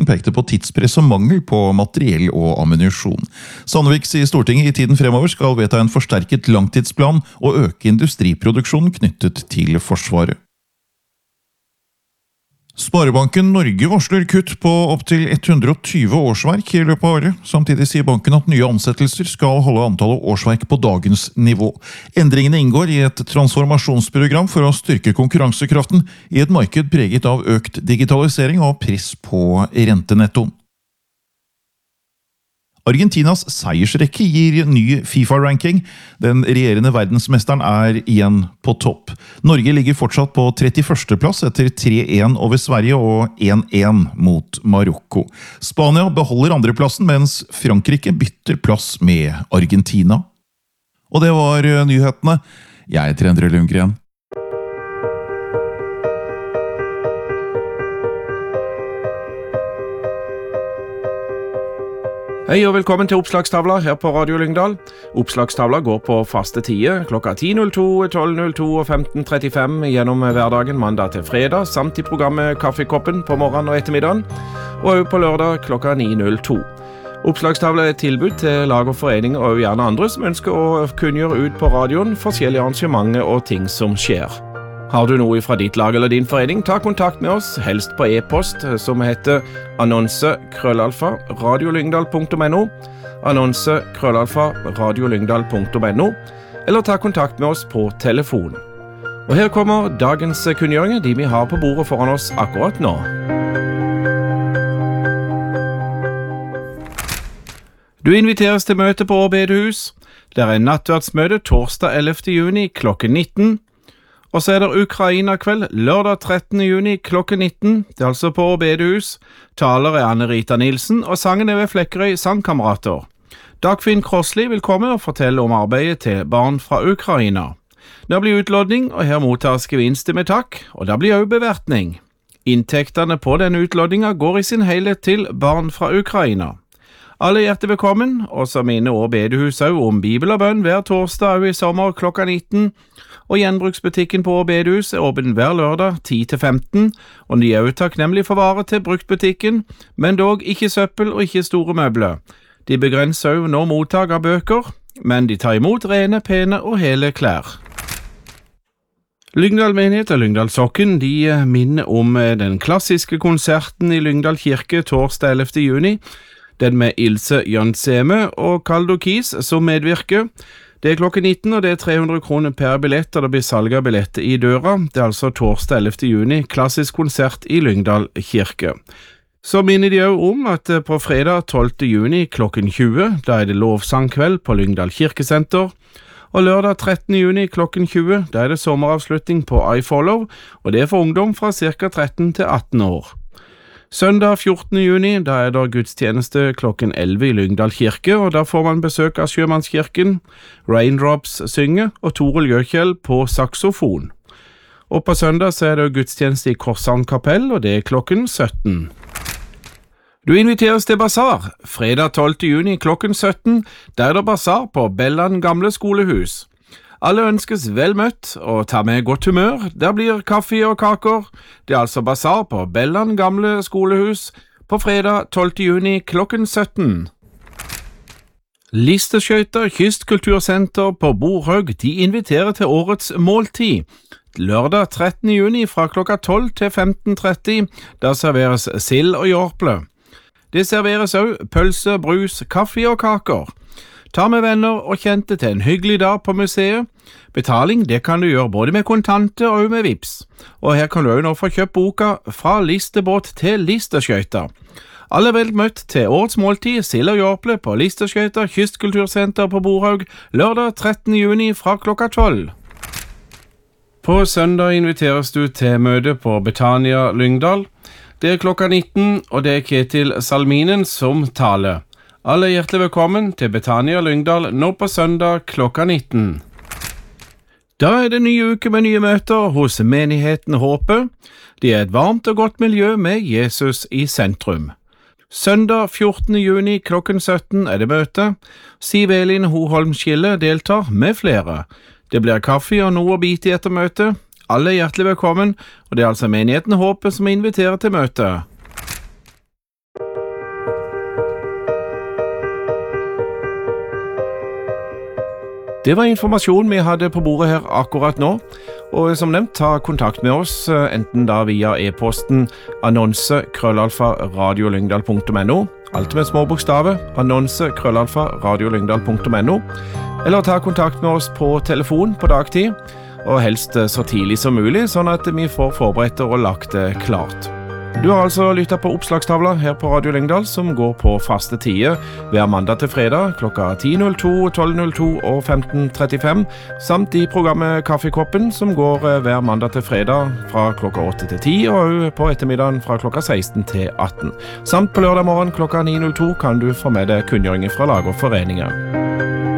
rapporten pekte på tidspress og mangel på materiell og ammunisjon. Sandvik sier Stortinget i tiden fremover skal vedta en forsterket langtidsplan og øke industriproduksjonen knyttet til Forsvaret. Sparebanken Norge varsler kutt på opp til 120 årsverk i løpet av året. Samtidig sier banken at nye ansettelser skal holde antallet årsverk på dagens nivå. Endringene inngår i et transformasjonsprogram for å styrke konkurransekraften i et marked preget av økt digitalisering og press på rentenettoen. Argentinas seiersrekke gir ny FIFA-ranking. Den regjerende verdensmesteren er igjen på topp. Norge ligger fortsatt på 31. plass etter 3-1 over Sverige og 1-1 mot Marokko. Spania beholder andreplassen, mens Frankrike bytter plass med Argentina. Og det var nyhetene. Jeg heter Endre Lundgren. Hei og velkommen til Oppslagstavla her på Radio Lyngdal. Oppslagstavla går på faste tider klokka 10.02, 12.02 og 15.35 gjennom hverdagen mandag til fredag, samt i programmet Kaffekoppen på morgenen og ettermiddagen, og også på lørdag klokka 9.02. Oppslagstavla er et tilbud til lag og foreninger og gjerne andre som ønsker å kunngjøre ut på radioen forskjellige arrangementer og ting som skjer. Har du noe fra ditt lag eller din forening, ta kontakt med oss, helst på e-post, som heter annonse@radiolyngdal.no, annonse@radiolyngdal.no, eller ta kontakt med oss på telefon. Og her kommer dagens kunngjøringer, de vi har på bordet foran oss akkurat nå. Du inviteres til møte på Årbedehus. Det er nattverdsmøte torsdag 11. juni klokken 19. Og så er det Ukraina-kveld, lørdag 13. juni klokken 19, det er altså på Årbedehus. Taler er Anne-Rita Nilsen, og sangen er ved Flekkerøy Sangkamerater. Dagfinn Krossli vil komme og fortelle om arbeidet til barn fra Ukraina. Det blir utlodning, og her mottas gevinster med takk, og det blir også bevertning. Inntektene på denne utlodningen går i sin helhet til barn fra Ukraina. Alle er hjertelig velkommen, og så minner Årbedehus også om Bibel og bønn hver torsdag og i sommer klokka 19, og gjenbruksbutikken på Årbedehus er åpen hver lørdag 10-15, og de er også takknemlig for varer til bruktbutikken, men dog ikke søppel og ikke store møbler. De begrenser også nå mottak av bøker, men de tar imot rene, pene og hele klær. Lyngdal menighet og Lyngdal Sokken, de minner om den klassiske konserten i Lyngdal kirke torsdag 11. juni, den med Ilse Jønseme og Kaldo Kis som medvirker. Det er klokken 19, og det er 300 kroner per billett, og det blir salg av billetter i døra. Det er altså torsdag 11. juni, klassisk konsert i Lyngdal kirke. Så minner de også om at på fredag 12. juni klokken 20, da er det lovsangkveld på Lyngdal kirkesenter, og lørdag 13. juni klokken 20, da er det sommeravslutning på iFollow, og det er for ungdom fra ca. 13 til 18 år. Søndag 14. juni, da er det gudstjeneste klokken 11 i Lyngdal kirke, og da får man besøk av Sjømannskirken, Raindrops synger og Toril Gjøkjell på saksofon. Og på søndag så er det gudstjeneste i Korshavn kapell, og det er klokken 17. Du inviteres til basar, fredag 12. juni klokken 17, der er det basar på Belland gamle skolehus. Alle ønskes vel møtt, og ta med godt humør. Der blir kaffe og kaker. Det er altså basar på Belland gamle skolehus på fredag 12. juni klokken 17. Listeskøyter Kystkultursenter på Borhaug, de inviterer til årets måltid. Lørdag 13. juni fra klokka 12 til 15.30, der serveres sild og jorple. Det serveres også pølse, brus, kaffe og kaker. Ta med venner og kjente til en hyggelig dag på museet. Betaling det kan du gjøre både med kontanter og med vips. Og her kan du også nå få kjøpt boka Fra listebåt til listeskøyter. Alle er vel møtt til årets måltid sild og jorple på Listeskøyter Kystkultursenter på Borhaug lørdag 13. juni fra klokka 12. På søndag inviteres du til møte på Betania Lyngdal. Det er klokka 19, og det er Ketil Salminen som taler. Alle er hjertelig velkommen til Betania Lyngdal nå på søndag klokka 19. Da er det nye uke med nye møter hos menigheten Håpet. Det er et varmt og godt miljø med Jesus i sentrum. Søndag 14. juni klokken 17 er det møte. Siv Elin Hoholm Skille deltar med flere. Det blir kaffe og noe å bite i etter møtet. Alle er hjertelig velkommen, og det er altså menigheten Håpet som inviterer til møte. Det var informasjon vi hadde på bordet her akkurat nå, og som nevnt, ta kontakt med oss, enten da via e-posten annonse@radiolyngdal.no, alt med små bokstaver, annonse@radiolyngdal.no, eller ta kontakt med oss på telefon på dagtid, og helst så tidlig som mulig, sånn at vi får forberedt og lagt det klart. Du har altså lyttet på oppslagstavla her på Radio Lyngdal, som går på faste tider hver mandag til fredag klokka 10.02, 12.02 og 15.35, samt i programmet Kaffekoppen, som går hver mandag til fredag fra klokka 8 til 10, og på ettermiddagen fra klokka 16 til 18. Samt på lørdag morgen klokka 9.02 kan du få med deg kunngjøringer fra lag og foreninger.